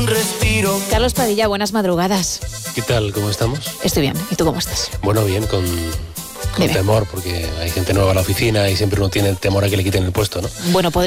respiro. Carlos Padilla, buenas madrugadas. ¿Qué tal? ¿Cómo estamos? Estoy bien. ¿Y tú cómo estás? Bueno, bien, con temor, porque hay gente nueva en la oficina y siempre uno tiene el temor a que le quiten el puesto, ¿no? Bueno,